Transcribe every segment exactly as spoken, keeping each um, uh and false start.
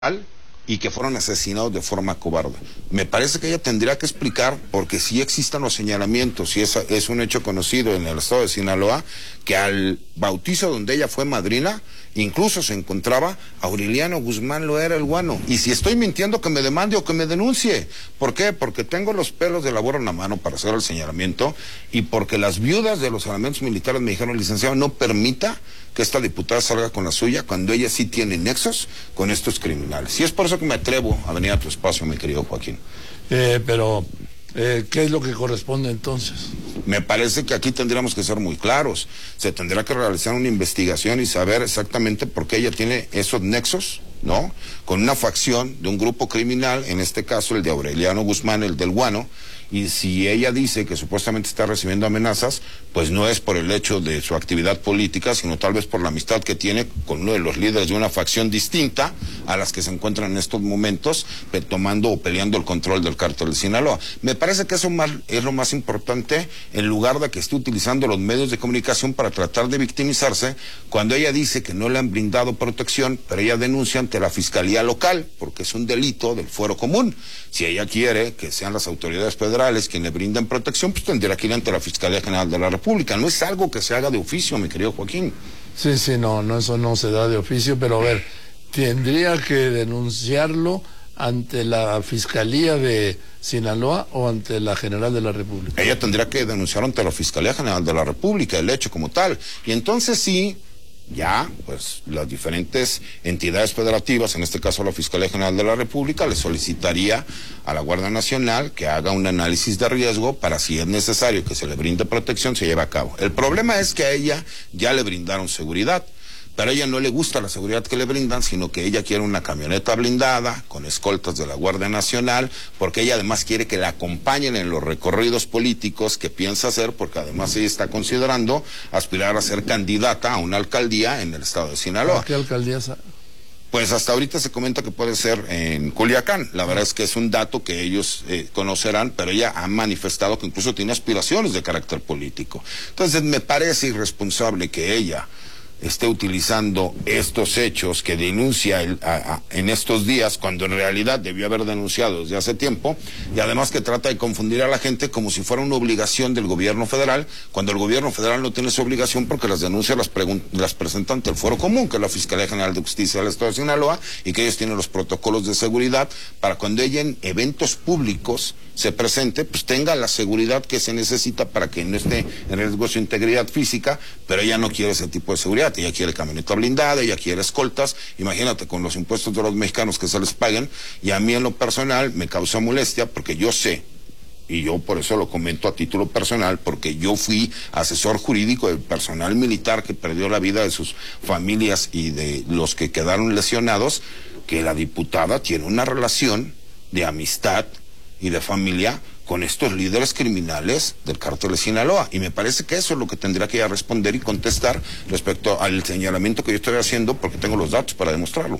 y que fueron asesinados de forma cobarde. Me parece que ella tendría que explicar, porque si existen los señalamientos, y es, es un hecho conocido en el estado de Sinaloa, que al bautizo donde ella fue madrina, incluso se encontraba Aureliano Guzmán Loera el Guano. Y si estoy mintiendo, que me demande o que me denuncie. ¿Por qué? Porque tengo los pelos de la burra en la mano para hacer el señalamiento, y porque las viudas de los elementos militares me dijeron, licenciado, no permita que esta diputada salga con la suya cuando ella sí tiene nexos con estos criminales. Y es por eso que me atrevo a venir a tu espacio, mi querido Joaquín. Eh, pero, eh, ¿qué es lo que corresponde entonces? Me parece que aquí tendríamos que ser muy claros. Se tendrá que realizar una investigación y saber exactamente por qué ella tiene esos nexos, ¿no? Con una facción de un grupo criminal, en este caso el de Aureliano Guzmán, el del Guano. Y si ella dice que supuestamente está recibiendo amenazas, pues no es por el hecho de su actividad política, sino tal vez por la amistad que tiene con uno de los líderes de una facción distinta a las que se encuentran en estos momentos tomando o peleando el control del cártel de Sinaloa. Me parece que eso más, es lo más importante, en lugar de que esté utilizando los medios de comunicación para tratar de victimizarse, cuando ella dice que no le han brindado protección, pero ella denuncia ante la Fiscalía Local, porque es un delito del fuero común. Si ella quiere que sean las autoridades federales quien le brinden protección, pues tendrá que ir ante la Fiscalía General de la República. No es algo que se haga de oficio, mi querido Joaquín. Sí, sí, no, no, eso no se da de oficio, pero a ver, ¿tendría que denunciarlo ante la Fiscalía de Sinaloa o ante la General de la República? Ella tendría que denunciar ante la Fiscalía General de la República el hecho como tal. Y entonces sí, ya, pues, las diferentes entidades federativas, en este caso la Fiscalía General de la República, le solicitaría a la Guardia Nacional que haga un análisis de riesgo para, si es necesario que se le brinde protección, se lleve a cabo. El problema es que a ella ya le brindaron seguridad, pero a ella no le gusta la seguridad que le brindan, sino que ella quiere una camioneta blindada con escoltas de la Guardia Nacional, porque ella además quiere que la acompañen en los recorridos políticos que piensa hacer, porque además ella está considerando aspirar a ser candidata a una alcaldía en el estado de Sinaloa. ¿A qué alcaldía? Pues hasta ahorita se comenta que puede ser en Culiacán. La verdad es que es un dato que ellos eh, conocerán, pero ella ha manifestado que incluso tiene aspiraciones de carácter político. Entonces me parece irresponsable que ella esté utilizando estos hechos que denuncia el, a, a, en estos días, cuando en realidad debió haber denunciado desde hace tiempo, y además que trata de confundir a la gente como si fuera una obligación del gobierno federal, cuando el gobierno federal no tiene esa obligación, porque las denuncias las, las presenta ante el Fuero Común, que es la Fiscalía General de Justicia del Estado de Sinaloa, y que ellos tienen los protocolos de seguridad para cuando ella en eventos públicos se presente, pues tenga la seguridad que se necesita para que no esté en riesgo su integridad física, pero ella no quiere ese tipo de seguridad. Ella quiere camioneta blindada, ella quiere escoltas. Imagínate, con los impuestos de los mexicanos que se les pagan. Y a mí en lo personal me causa molestia, porque yo sé, y yo por eso lo comento a título personal, porque yo fui asesor jurídico del personal militar que perdió la vida, de sus familias y de los que quedaron lesionados, que la diputada tiene una relación de amistad y de familia con estos líderes criminales del cártel de Sinaloa. Y me parece que eso es lo que tendría que ella responder y contestar respecto al señalamiento que yo estoy haciendo, porque tengo los datos para demostrarlo.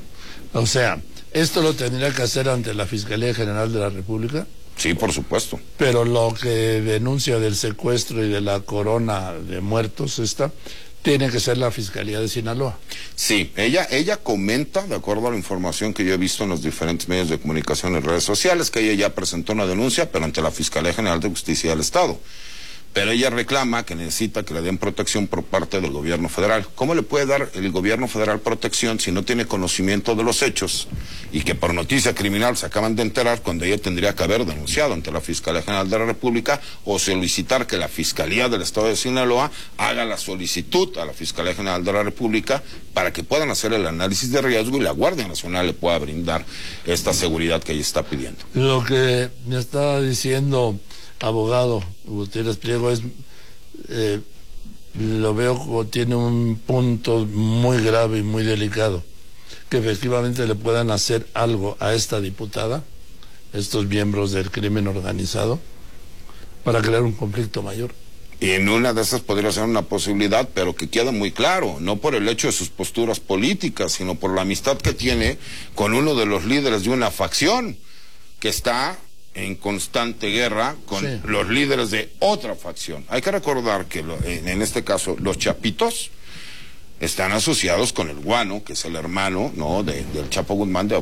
O sea, ¿esto lo tendría que hacer ante la Fiscalía General de la República? Sí, por supuesto. Pero lo que denuncia del secuestro y de la corona de muertos esta, tiene que ser la Fiscalía de Sinaloa. Sí, ella, ella comenta, de acuerdo a la información que yo he visto en los diferentes medios de comunicación y redes sociales, que ella ya presentó una denuncia, pero ante la Fiscalía General de Justicia del Estado. Pero ella reclama que necesita que le den protección por parte del gobierno federal. ¿Cómo le puede dar el gobierno federal protección si no tiene conocimiento de los hechos y que por noticia criminal se acaban de enterar, cuando ella tendría que haber denunciado ante la Fiscalía General de la República o solicitar que la Fiscalía del Estado de Sinaloa haga la solicitud a la Fiscalía General de la República para que puedan hacer el análisis de riesgo y la Guardia Nacional le pueda brindar esta seguridad que ella está pidiendo? Lo que me está diciendo abogado Gutiérrez Pliego es, eh, lo veo como tiene un punto muy grave y muy delicado, que efectivamente le puedan hacer algo a esta diputada, estos miembros del crimen organizado, para crear un conflicto mayor. Y en una de esas podría ser una posibilidad, pero que queda muy claro, no por el hecho de sus posturas políticas, sino por la amistad que tiene con uno de los líderes de una facción que está en constante guerra con sí. los líderes de otra facción. Hay que recordar que lo, en, en este caso los Chapitos están asociados con el Guano, que es el hermano, ¿no?, de, del Chapo Guzmán, de